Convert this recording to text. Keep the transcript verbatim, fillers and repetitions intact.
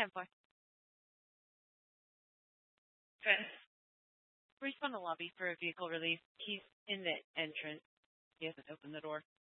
ten four. Chris, respond to lobby for a vehicle release. He's in the entrance. He hasn't opened the door.